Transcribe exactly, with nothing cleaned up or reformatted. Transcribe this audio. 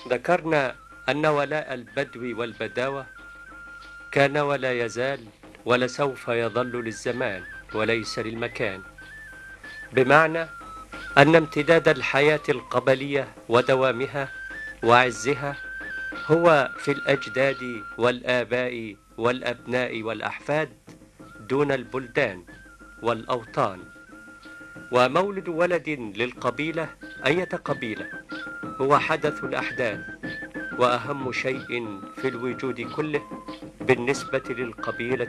ذكرنا أن ولاء البدو والبداوة كان ولا يزال ولسوف يظل للزمان وليس للمكان، بمعنى أن امتداد الحياة القبلية ودوامها وعزها هو في الأجداد والآباء والأبناء والأحفاد دون البلدان والأوطان. ومولد ولد للقبيلة أية قبيلة هو حدث الأحداث وأهم شيء في الوجود كله بالنسبة للقبيلة